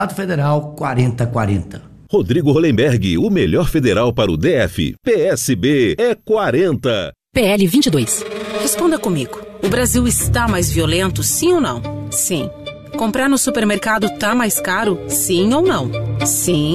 Federal 4040. Rodrigo Hollenberg, o melhor federal para o DF. PSB é 40. PL 22. Responda comigo. O Brasil está mais violento, sim ou não? Sim. Comprar no supermercado tá mais caro, sim ou não? Sim.